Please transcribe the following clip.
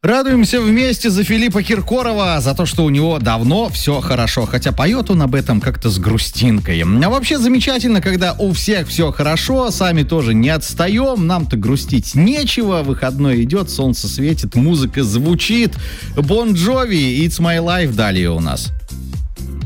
Радуемся вместе за Филиппа Киркорова, за то, что у него давно все хорошо. Хотя поет он об этом как-то с грустинкой. А вообще замечательно, когда у всех все хорошо, сами тоже не отстаем. Нам-то грустить нечего. Выходной идет, солнце светит, музыка звучит. Бон Джови, It's My Life далее у нас.